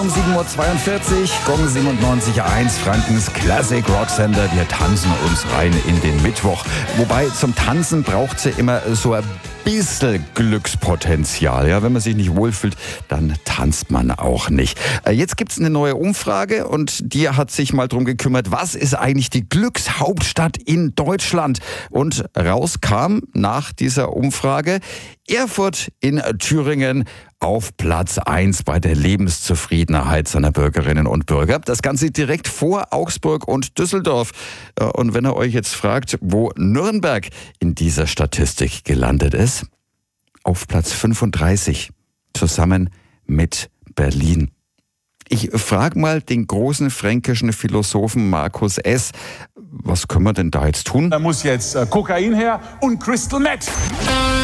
um 7.42 Uhr, Gong 97.1, Frankens Classic Rock Sender. Wir tanzen uns rein in den Mittwoch. Wobei zum Tanzen braucht sie immer so ein bisschen Glückspotenzial. Ja, wenn man sich nicht wohlfühlt, dann tanzt man auch nicht. Jetzt gibt's eine neue Umfrage und die hat sich mal drum gekümmert, was ist eigentlich die Glückshauptstadt in Deutschland? Und rauskam nach dieser Umfrage Erfurt in Thüringen auf Platz 1 bei der Lebenszufriedenheit seiner Bürgerinnen und Bürger. Das Ganze direkt vor Augsburg und Düsseldorf. Und wenn ihr euch jetzt fragt, wo Nürnberg in dieser Statistik gelandet ist, auf Platz 35, zusammen mit Berlin. Ich frage mal den großen fränkischen Philosophen Markus S., was können wir denn da jetzt tun? Da muss jetzt Kokain her und Crystal Meth.